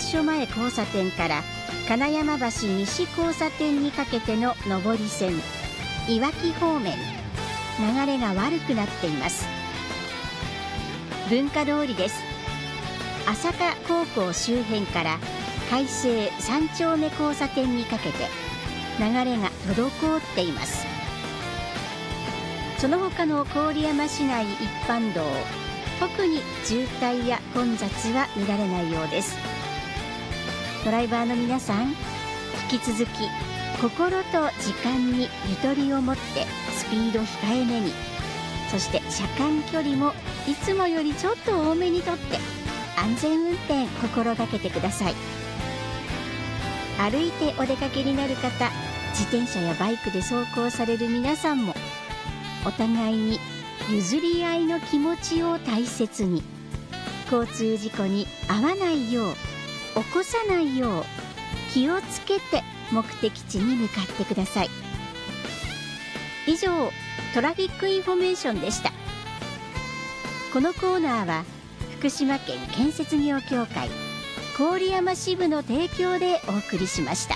察署前交差点から金山橋西交差点にかけての上り線、いわき方面、流れが悪くなっています。文化通りです。朝霞高校周辺から海星三丁目交差点にかけて流れが滞っています。その他の郡山市内一般道、特に渋滞や混雑は見られないようです。ドライバーの皆さん、引き続き心と時間にゆとりを持ってスピード控えめに、そして車間距離もいつもよりちょっと多めにとって安全運転心がけてください。歩いてお出かけになる方、自転車やバイクで走行される皆さんも、お互いに譲り合いの気持ちを大切に、交通事故に遭わないよう、起こさないよう気をつけて目的地に向かってください。以上、トラフィックインフォメーションでした。このコーナーは福島県建設業協会郡山支部の提供でお送りしました。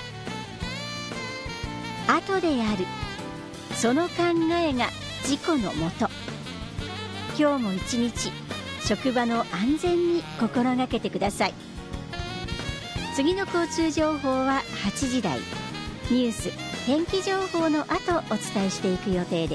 後である、その考えが事故のもと。今日も一日、職場の安全に心がけてください。次の交通情報は8時台、ニュース、天気情報の後お伝えしていく予定です。